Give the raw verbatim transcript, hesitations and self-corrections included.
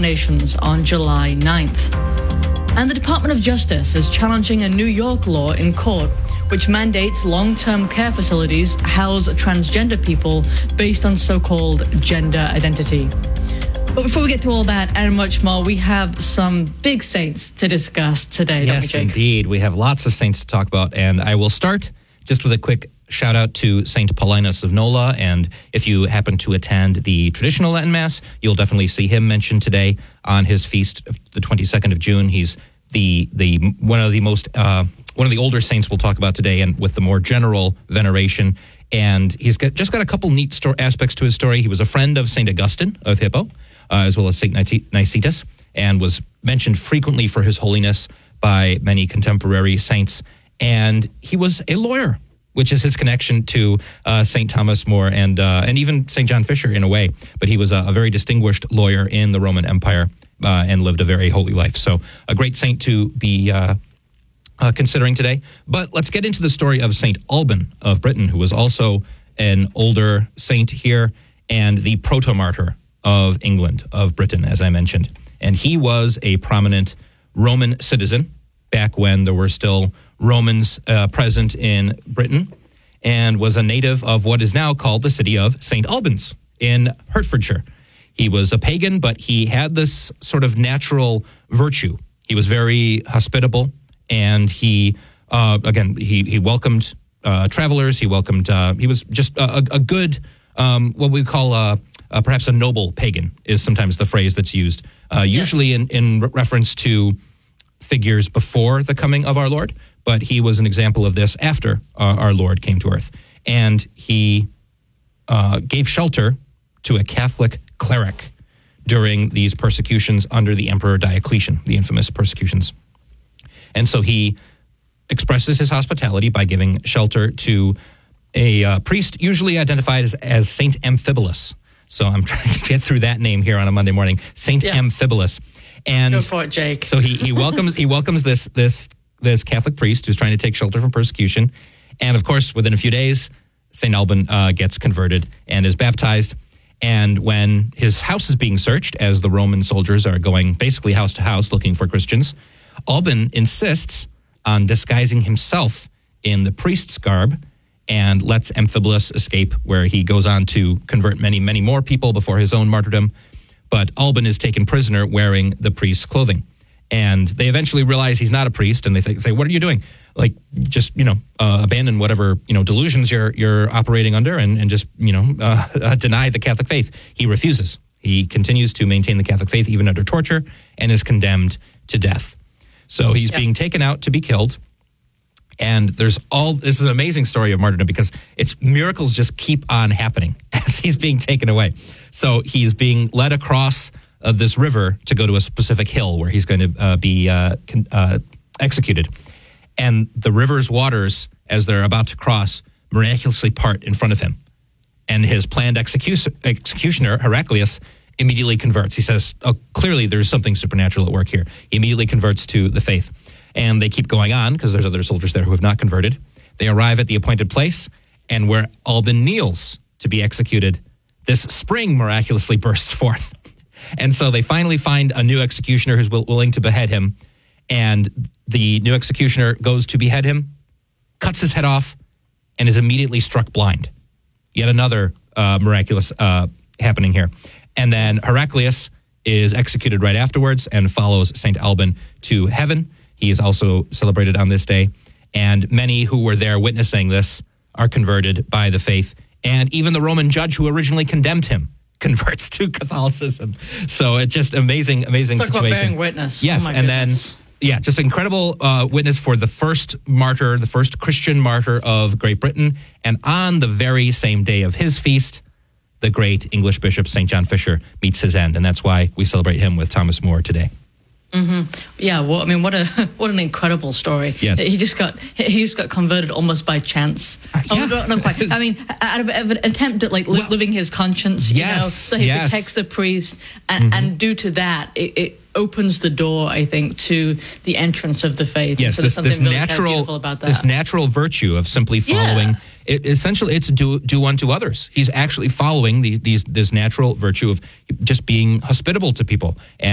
nominations on July ninth. And the Department of Justice is challenging a New York law in court which mandates long-term care facilities house transgender people based on so-called gender identity. But before we get to all that and much more, we have some big saints to discuss today, don't we, Yes, Jake? indeed. We have lots of saints to talk about, and I will start just with a quick shout out to Saint Paulinus of Nola, and if you happen to attend the traditional Latin Mass, you'll definitely see him mentioned today on his feast of the twenty-second of June. He's the the one of the most uh, one of the older saints we'll talk about today, and with the more general veneration. And he's got, just got a couple neat sto- aspects to his story. He was a friend of Saint Augustine of Hippo, uh, as well as Saint Nicetas, and was mentioned frequently for his holiness by many contemporary saints. And he was a lawyer, which is his connection to uh, Saint Thomas More and uh, and even Saint John Fisher in a way. But he was a, a very distinguished lawyer in the Roman Empire uh, and lived a very holy life. So a great saint to be uh, uh, considering today. But let's get into the story of Saint Alban of Britain, who was also an older saint here and the proto-martyr of England, of Britain, as I mentioned. And he was a prominent Roman citizen back when there were still Romans uh, present in Britain, and was a native of what is now called the city of Saint Albans in Hertfordshire. He was a pagan, but he had this sort of natural virtue. He was very hospitable, and he, uh, again, he, he welcomed uh, travelers. He welcomed, uh, he was just a, a good, um, what we call uh, uh, perhaps a noble pagan is sometimes the phrase that's used, uh, usually in, in reference to figures before the coming of our Lord. But he was an example of this after uh, our Lord came to earth. And he uh, gave shelter to a Catholic cleric during these persecutions under the Emperor Diocletian, the infamous persecutions. And so he expresses his hospitality by giving shelter to a uh, priest usually identified as, as Saint Amphibolus. So I'm trying to get through that name here on a Monday morning, Saint Yeah. Amphibolus. And Go for it, Jake. so he, he welcomes he welcomes this this this Catholic priest who's trying to take shelter from persecution. And of course, within a few days, Saint Alban uh, gets converted and is baptized. And when his house is being searched, as the Roman soldiers are going basically house to house looking for Christians, Alban insists on disguising himself in the priest's garb and lets Amphibolus escape, where he goes on to convert many, many more people before his own martyrdom. But Alban is taken prisoner wearing the priest's clothing. And they eventually realize he's not a priest, and they th- say, what are you doing? Like, just, you know, uh, abandon whatever, you know, delusions you're you're operating under and, and just, you know, uh, uh, deny the Catholic faith. He refuses. He continues to maintain the Catholic faith even under torture and is condemned to death. So he's Yeah. being taken out to be killed. And there's all, this is an amazing story of martyrdom because it's miracles just keep on happening as he's being taken away. So he's being led across uh, this river to go to a specific hill where he's going to uh, be uh, con- uh, executed. And the river's waters, as they're about to cross, miraculously part in front of him. And his planned execu- executioner, Heraclius, immediately converts. He says, oh, clearly there's something supernatural at work here. He immediately converts to the faith. And they keep going on because there's other soldiers there who have not converted. They arrive at the appointed place, and where Alban kneels to be executed, this spring miraculously bursts forth. And so they finally find a new executioner who's will- willing to behead him. And the new executioner goes to behead him, cuts his head off, and is immediately struck blind. Yet another uh, miraculous uh, happening here. And then Heraclius is executed right afterwards and follows Saint Alban to heaven. He is also celebrated on this day. And many who were there witnessing this are converted by the faith. And even the Roman judge who originally condemned him converts to Catholicism. So it's just amazing, amazing Talk situation. about bearing witness. Yes, Oh my and goodness. then, yeah, just incredible uh, witness for the first martyr, the first Christian martyr of Great Britain. And on the very same day of his feast, the great English bishop, Saint John Fisher, meets his end. And that's why we celebrate him with Thomas More today. Mm-hmm. Yeah, well, I mean, what a what an incredible story. Yes. He just got he just got converted almost by chance. Uh, yeah. Oh, no, not quite. I mean, out of, of an attempt at like li- Well, living his conscience, you yes, know, so he yes. protects the priest, and, Mm-hmm. and due to that, it, it opens the door, I think, to the entrance of the faith. Yes, so this, there's something this really kind of natural beautiful about that. this natural virtue of simply following. Yeah. It, essentially, it's do do unto others. He's actually following the, these this natural virtue of just being hospitable to people. And